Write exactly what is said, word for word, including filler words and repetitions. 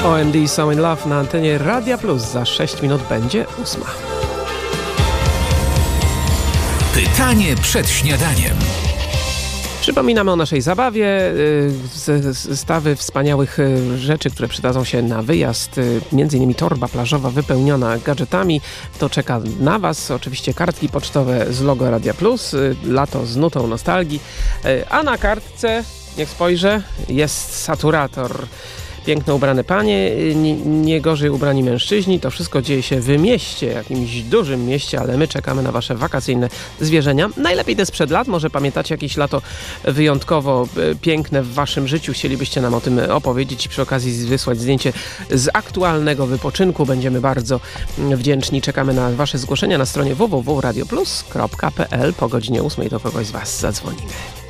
O M D So In Love na antenie Radia Plus. Za sześć minut będzie ósma. Pytanie przed śniadaniem. Przypominamy o naszej zabawie, zestawy wspaniałych rzeczy, które przydadzą się na wyjazd, między innymi torba plażowa wypełniona gadżetami. To czeka na Was, oczywiście kartki pocztowe z logo Radia Plus, lato z nutą nostalgii, a na kartce, niech spojrzę, jest saturator. Piękno ubrane panie, nie, nie gorzej ubrani mężczyźni. To wszystko dzieje się w mieście, jakimś dużym mieście, ale my czekamy na Wasze wakacyjne zwierzenia. Najlepiej te sprzed lat. Może pamiętacie jakieś lato wyjątkowo piękne w Waszym życiu. Chcielibyście nam o tym opowiedzieć i przy okazji wysłać zdjęcie z aktualnego wypoczynku. Będziemy bardzo wdzięczni. Czekamy na Wasze zgłoszenia na stronie w w w kropka radio plus kropka p l. Po godzinie ósmej do kogoś z Was zadzwonimy.